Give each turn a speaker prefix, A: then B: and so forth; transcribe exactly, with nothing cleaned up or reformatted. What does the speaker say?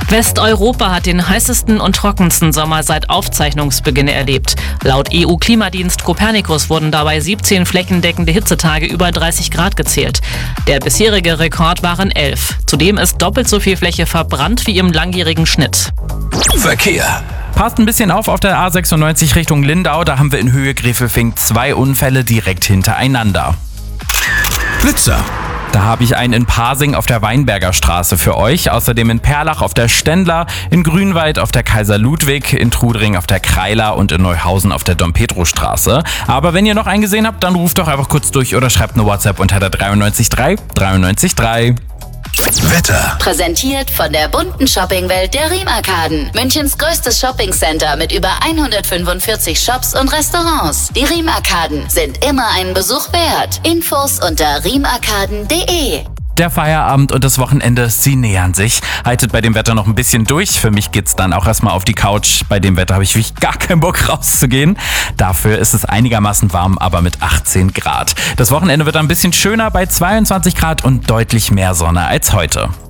A: Westeuropa hat den heißesten und trockensten Sommer seit Aufzeichnungsbeginn erlebt. Laut E U-Klimadienst Copernicus wurden dabei siebzehn flächendeckende Hitzetage über dreißig Grad gezählt. Der bisherige Rekord waren elf. Zudem ist doppelt so viel Fläche verbrannt wie im langjährigen Schnitt.
B: Verkehr.
C: Passt ein bisschen auf auf der A sechsundneunzig Richtung Lindau. Da haben wir in Höhe Gräfelfing zwei Unfälle direkt hintereinander.
B: Blitzer.
C: Da habe ich einen in Pasing auf der Weinberger Straße für euch, außerdem in Perlach auf der Stendler, in Grünwald auf der Kaiser Ludwig, in Trudering auf der Kreiler und in Neuhausen auf der Dom-Pedro-Straße. Aber wenn ihr noch einen gesehen habt, dann ruft doch einfach kurz durch oder schreibt eine WhatsApp unter der dreiundneunzig drei dreiundneunzig drei.
B: Wetter.
D: Präsentiert von der bunten Shoppingwelt der Riem-Arkaden. Münchens größtes Shoppingcenter mit über hundertfünfundvierzig Shops und Restaurants. Die Riem-Arkaden sind immer einen Besuch wert. Infos unter riem arkaden punkt de.
C: Der Feierabend und das Wochenende, sie nähern sich. Haltet bei dem Wetter noch ein bisschen durch. Für mich geht's dann auch erstmal auf die Couch. Bei dem Wetter habe ich wirklich gar keinen Bock rauszugehen. Dafür ist es einigermaßen warm, aber mit achtzehn Grad. Das Wochenende wird ein bisschen schöner bei zweiundzwanzig Grad und deutlich mehr Sonne als heute.